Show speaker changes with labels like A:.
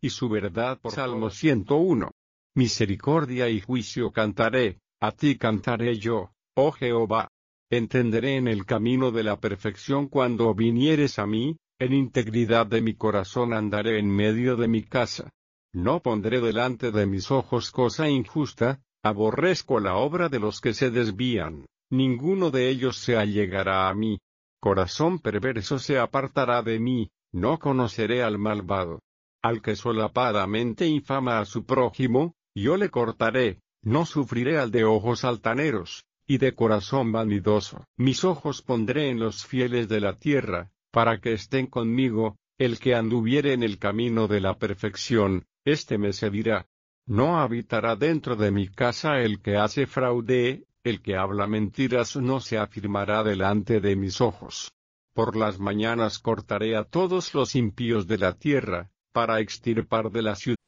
A: y su verdad por Salmo 101. Misericordia y juicio cantaré, a ti cantaré yo, oh Jehová. Entenderé en el camino de la perfección cuando vinieres a mí, en integridad de mi corazón andaré en medio de mi casa. No pondré delante de mis ojos cosa injusta, aborrezco la obra de los que se desvían, ninguno de ellos se allegará a mí. Corazón perverso se apartará de mí, no conoceré al malvado. Al que solapadamente infama a su prójimo, yo le cortaré, no sufriré al de ojos altaneros, y de corazón vanidoso. Mis ojos pondré en los fieles de la tierra, para que estén conmigo, el que anduviere en el camino de la perfección, éste me servirá. No habitará dentro de mi casa el que hace fraude, el que habla mentiras no se afirmará delante de mis ojos. Por las mañanas cortaré a todos los impíos de la tierra, para extirpar de la ciudad